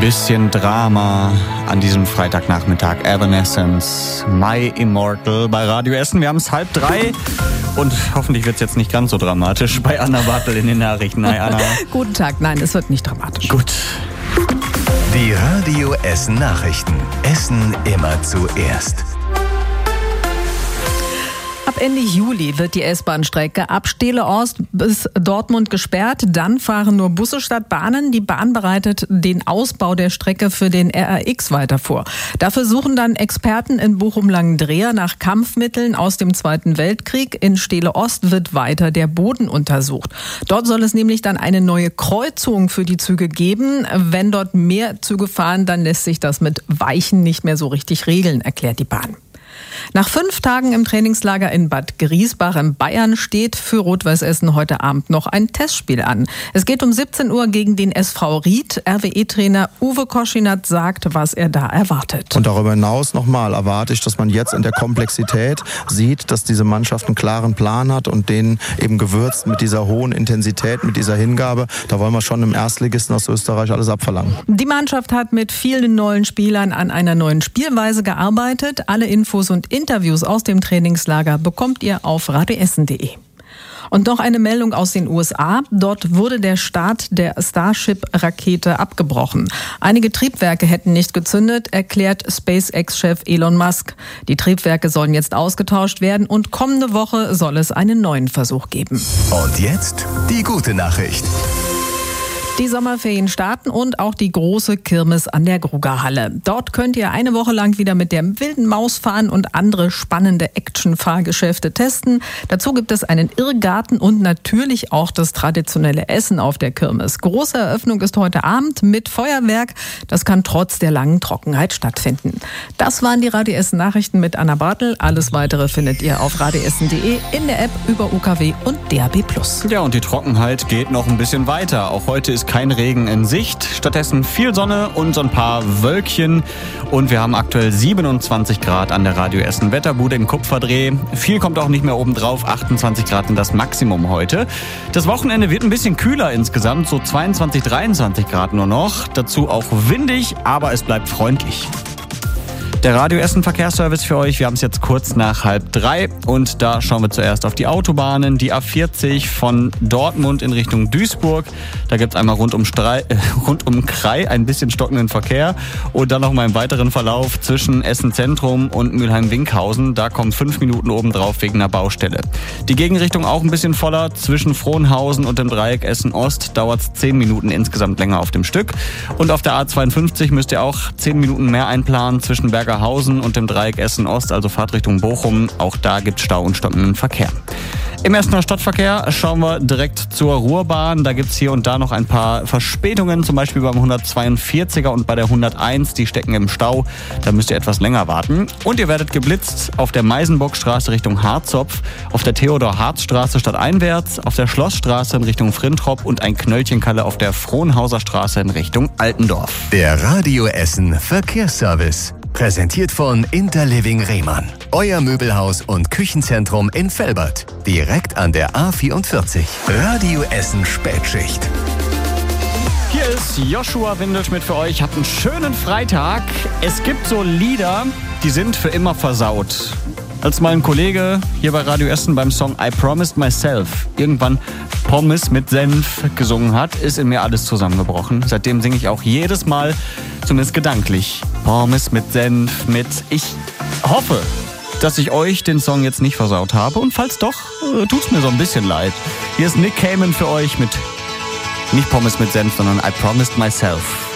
Bisschen Drama an diesem Freitagnachmittag. Evanescence, My Immortal bei Radio Essen. Wir haben es 2:30 und hoffentlich wird es jetzt nicht ganz so dramatisch bei Anna Bartel in den Nachrichten. Hi Anna. Guten Tag, nein, es wird nicht dramatisch. Gut. Die Radio Essen Nachrichten. Essen immer zuerst. Ab Ende Juli wird die S-Bahn-Strecke ab Stele-Ost bis Dortmund gesperrt. Dann fahren nur Busse statt Bahnen. Die Bahn bereitet den Ausbau der Strecke für den RRX weiter vor. Dafür suchen dann Experten in Bochum-Langendreer nach Kampfmitteln aus dem Zweiten Weltkrieg. In Stele-Ost wird weiter der Boden untersucht. Dort soll es nämlich dann eine neue Kreuzung für die Züge geben. Wenn dort mehr Züge fahren, dann lässt sich das mit Weichen nicht mehr so richtig regeln, erklärt die Bahn. Nach 5 Tagen im Trainingslager in Bad Griesbach in Bayern steht für Rot-Weiß Essen heute Abend noch ein Testspiel an. Es geht um 17 Uhr gegen den SV Ried. RWE-Trainer Uwe Koschinat sagt, was er da erwartet. Und darüber hinaus nochmal erwarte ich, dass man jetzt in der Komplexität sieht, dass diese Mannschaft einen klaren Plan hat und den eben gewürzt mit dieser hohen Intensität, mit dieser Hingabe. Da wollen wir schon im Erstligisten aus Österreich alles abverlangen. Die Mannschaft hat mit vielen neuen Spielern an einer neuen Spielweise gearbeitet. Alle Infos und Interviews aus dem Trainingslager bekommt ihr auf radioessen.de. Und noch eine Meldung aus den USA. Dort wurde der Start der Starship-Rakete abgebrochen. Einige Triebwerke hätten nicht gezündet, erklärt SpaceX-Chef Elon Musk. Die Triebwerke sollen jetzt ausgetauscht werden und kommende Woche soll es einen neuen Versuch geben. Und jetzt die gute Nachricht. Die Sommerferien starten und auch die große Kirmes an der Grugahalle. Dort könnt ihr eine Woche lang wieder mit der wilden Maus fahren und andere spannende Action-Fahrgeschäfte testen. Dazu gibt es einen Irrgarten und natürlich auch das traditionelle Essen auf der Kirmes. Große Eröffnung ist heute Abend mit Feuerwerk. Das kann trotz der langen Trockenheit stattfinden. Das waren die Radio Essen Nachrichten mit Anna Bartel. Alles Weitere findet ihr auf radioessen.de, in der App, über UKW und DAB+. Ja, und die Trockenheit geht noch ein bisschen weiter. Auch heute ist kein Regen in Sicht, stattdessen viel Sonne und so ein paar Wölkchen. Und wir haben aktuell 27 Grad an der Radio Essen Wetterbude im Kupferdreh. Viel kommt auch nicht mehr oben drauf, 28 Grad sind das Maximum heute. Das Wochenende wird ein bisschen kühler insgesamt, so 22, 23 Grad nur noch. Dazu auch windig, aber es bleibt freundlich. Der Radio Essen Verkehrsservice für euch. Wir haben es jetzt kurz nach 2:30 und da schauen wir zuerst auf die Autobahnen. Die A40 von Dortmund in Richtung Duisburg. Da gibt es einmal rund um Krai ein bisschen stockenden Verkehr und dann noch mal im weiteren Verlauf zwischen Essen Zentrum und Mülheim-Winkhausen. Da kommen 5 Minuten obendrauf wegen einer Baustelle. Die Gegenrichtung auch ein bisschen voller. Zwischen Frohnhausen und dem Dreieck Essen Ost dauert es 10 Minuten insgesamt länger auf dem Stück. Und auf der A52 müsst ihr auch 10 Minuten mehr einplanen zwischen Bergerhausen und dem Dreieck Essen Ost, also Fahrt Richtung Bochum. Auch da gibt es Stau und stockenden Verkehr. Im Essener Stadtverkehr schauen wir direkt zur Ruhrbahn. Da gibt es hier und da noch ein paar Verspätungen, zum Beispiel beim 142er und bei der 101. Die stecken im Stau. Da müsst ihr etwas länger warten. Und ihr werdet geblitzt auf der Meisenbockstraße Richtung Harzopf, auf der Theodor-Harz-Straße stadteinwärts, auf der Schlossstraße in Richtung Frintrop und ein Knöllchenkalle auf der Frohnhauser Straße in Richtung Altendorf. Der Radio Essen Verkehrsservice. Präsentiert von Interliving Rehmann. Euer Möbelhaus und Küchenzentrum in Velbert. Direkt an der A44. Radio Essen Spätschicht. Hier ist Joshua Windelschmidt für euch. Habt einen schönen Freitag. Es gibt so Lieder, die sind für immer versaut. Als mal ein Kollege hier bei Radio Essen beim Song I Promised Myself irgendwann Pommes mit Senf gesungen hat, ist in mir alles zusammengebrochen. Seitdem singe ich auch jedes Mal, zumindest gedanklich, Pommes mit Senf mit. Ich hoffe, dass ich euch den Song jetzt nicht versaut habe. Und falls doch, tut's mir so ein bisschen leid. Hier ist Nick Cayman für euch mit nicht Pommes mit Senf, sondern I Promised Myself.